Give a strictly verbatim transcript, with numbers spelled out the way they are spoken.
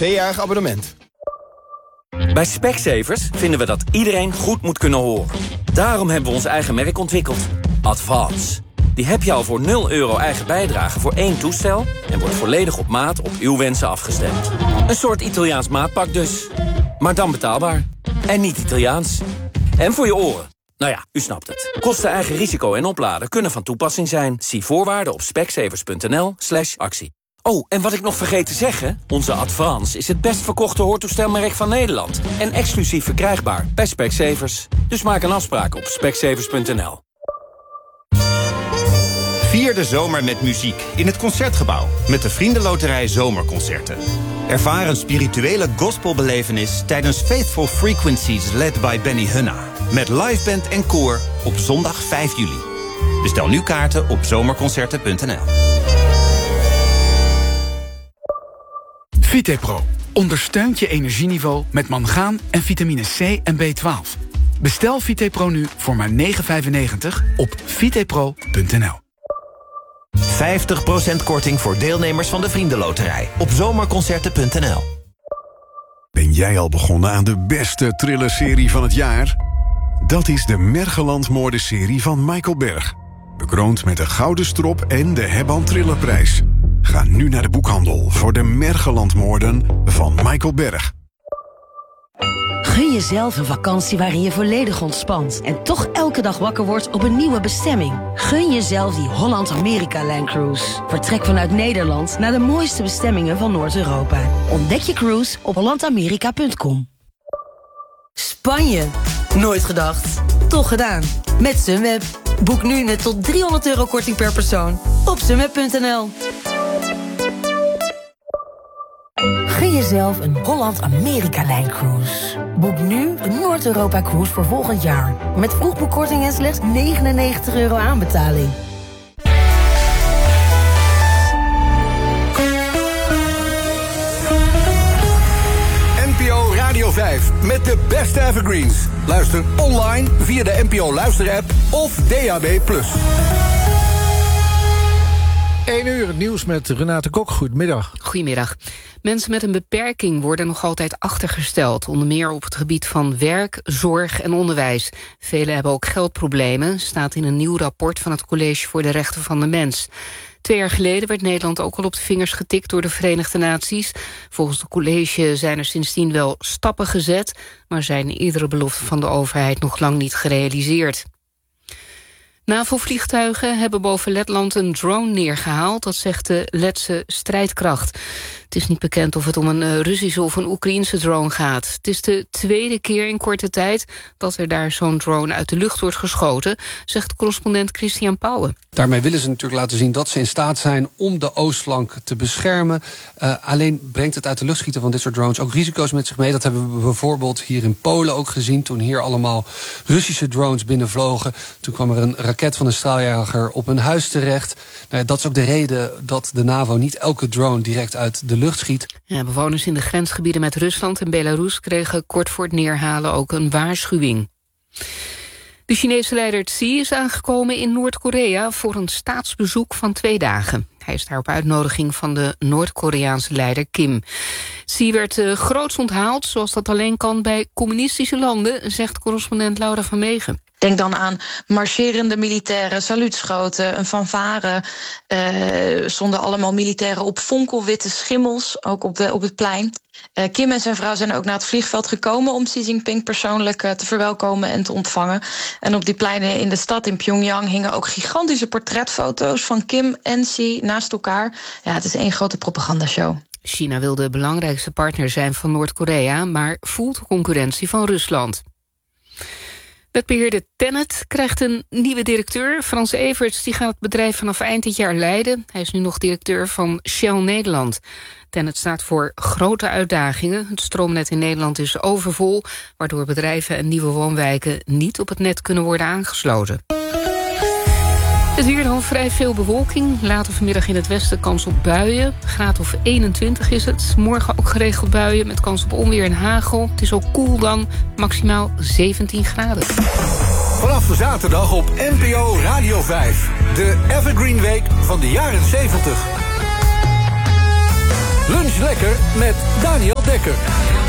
tweejarig abonnement. Bij Specsavers vinden we dat iedereen goed moet kunnen horen. Daarom hebben we ons eigen merk ontwikkeld. Advance. Die heb je al voor nul euro eigen bijdrage voor één toestel... en wordt volledig op maat op uw wensen afgestemd. Een soort Italiaans maatpak dus. Maar dan betaalbaar. En niet Italiaans. En voor je oren. Nou ja, u snapt het. Kosten, eigen risico en opladen kunnen van toepassing zijn. Zie voorwaarden op specsavers.nl slash actie. Oh, en wat ik nog vergeet te zeggen... onze Advance is het best verkochte hoortoestelmerk van Nederland. En exclusief verkrijgbaar bij Specsavers. Dus maak een afspraak op specsavers punt n l. Vier de zomer met muziek in het Concertgebouw... met de Vriendenloterij Zomerconcerten. Ervaar een spirituele gospelbelevenis... tijdens Faithful Frequencies led by Benny Hunna. Met liveband en koor op zondag vijf juli. Bestel nu kaarten op zomerconcerten punt n l. Vitepro ondersteunt je energieniveau met mangaan en vitamine C en B twaalf. Bestel Vitepro nu voor maar negen vijfennegentig op vitepro punt n l. vijftig procent korting voor deelnemers van de Vriendenloterij op zomerconcerten punt n l. Ben jij al begonnen aan de beste thrillerserie van het jaar? Dat is de Mergeland-moordenserie van Michael Berg. Bekroond met de Gouden Strop en de Hebban Thrillerprijs. Ga nu naar de boekhandel voor de Mergelandmoorden van Michael Berg. Gun jezelf een vakantie waarin je volledig ontspant... en toch elke dag wakker wordt op een nieuwe bestemming. Gun jezelf die Holland-Amerika-Line Cruise. Vertrek vanuit Nederland naar de mooiste bestemmingen van Noord-Europa. Ontdek je cruise op holland amerika punt com. Spanje. Nooit gedacht. Toch gedaan. Met Sunweb. Boek nu met tot driehonderd euro korting per persoon op sunweb punt n l. Gun jezelf een Holland-Amerika-Line-cruise. Boek nu een Noord-Europa-cruise voor volgend jaar. Met vroegboekkorting en slechts negenennegentig euro aanbetaling. N P O Radio vijf met de beste evergreens. Luister online via de N P O Luister-app of D A B plus. één uur, het nieuws met Renate Kok. Goedemiddag. Goedemiddag. Mensen met een beperking worden nog altijd achtergesteld. Onder meer op het gebied van werk, zorg en onderwijs. Velen hebben ook geldproblemen, staat in een nieuw rapport van het College voor de Rechten van de Mens. Twee jaar geleden werd Nederland ook al op de vingers getikt door de Verenigde Naties. Volgens het college zijn er sindsdien wel stappen gezet, maar zijn iedere belofte van de overheid nog lang niet gerealiseerd. NAVO-vliegtuigen hebben boven Letland een drone neergehaald, dat zegt de Letse strijdkracht. Het is niet bekend of het om een Russische of een Oekraïense drone gaat. Het is de tweede keer in korte tijd dat er daar zo'n drone uit de lucht wordt geschoten, zegt correspondent Christian Pauwen. Daarmee willen ze natuurlijk laten zien dat ze in staat zijn om de oostflank te beschermen. Uh, alleen brengt het uit de lucht schieten van dit soort drones ook risico's met zich mee. Dat hebben we bijvoorbeeld hier in Polen ook gezien, toen hier allemaal Russische drones binnenvlogen. Toen kwam er een raket van een straaljager op een huis terecht. Nou, dat is ook de reden dat de NAVO niet elke drone direct uit de lucht schiet. Ja, bewoners in de grensgebieden met Rusland en Belarus kregen kort voor het neerhalen ook een waarschuwing. De Chinese leider Xi is aangekomen in Noord-Korea voor een staatsbezoek van twee dagen. Hij is daar op uitnodiging van de Noord-Koreaanse leider Kim. Xi werd uh, groots onthaald, zoals dat alleen kan bij communistische landen, zegt correspondent Laura van Meegen. Denk dan aan marcherende militairen, saluutschoten, een fanfare. Uh, stonden allemaal militairen op fonkelwitte schimmels, ook op, de, op het plein. Uh, Kim en zijn vrouw zijn ook naar het vliegveld gekomen om Xi Jinping persoonlijk uh, te verwelkomen en te ontvangen. En op die pleinen in de stad in Pyongyang hingen ook gigantische portretfoto's van Kim en Xi naast elkaar. Ja, het is één grote propagandashow. China wil de belangrijkste partner zijn van Noord-Korea, maar voelt concurrentie van Rusland. Wetbeheerder Tennet krijgt een nieuwe directeur. Frans Everts die gaat het bedrijf vanaf eind dit jaar leiden. Hij is nu nog directeur van Shell Nederland. Tennet staat voor grote uitdagingen. Het stroomnet in Nederland is overvol, waardoor bedrijven en nieuwe woonwijken niet op het net kunnen worden aangesloten. Het weer dan vrij veel bewolking. Later vanmiddag in het westen kans op buien. Graad of eenentwintig is het. Morgen ook geregeld buien met kans op onweer en hagel. Het is ook koel dan. Maximaal zeventien graden. Vanaf de zaterdag op N P O Radio vijf. De Evergreen Week van de jaren zeventig. Lunch lekker met Daniel Dekker.